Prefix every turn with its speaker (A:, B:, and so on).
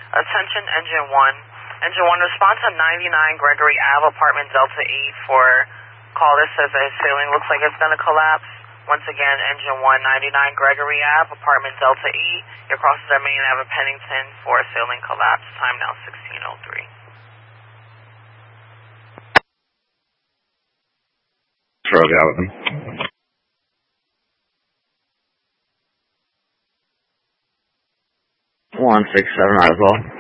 A: Attention Engine 1. Engine 1, respond to 99 Gregory Ave, apartment Delta 8 for call. This says a ceiling looks like it's going to collapse. Once again, Engine 1, 99 Gregory Ave, apartment Delta 8. Your crosses are Main Ave, Pennington for a ceiling collapse. Time now 16:03.
B: Gallatin. 167, might as well.